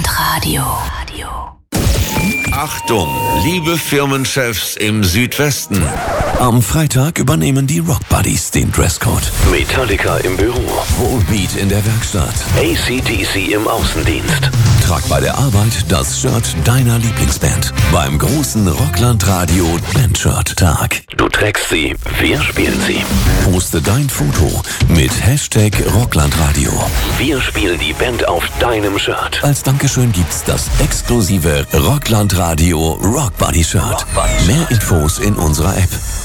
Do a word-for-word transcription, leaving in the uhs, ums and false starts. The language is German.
Radio. Achtung, liebe Firmenchefs im Südwesten. Am Freitag übernehmen die Rock Buddies den Dresscode. Metallica im Büro. Volbeat in der Werkstatt. A C D C im Außendienst. Trag bei der Arbeit das Shirt deiner Lieblingsband. Beim großen Rockland Radio Bandshirt-Tag. Du trägst sie, wir spielen sie. Poste dein Foto mit Hashtag Rocklandradio. Wir spielen die Band auf deinem Shirt. Als Dankeschön gibt's das exklusive Rocklandradio Rock Buddy Shirt. Mehr Infos in unserer App.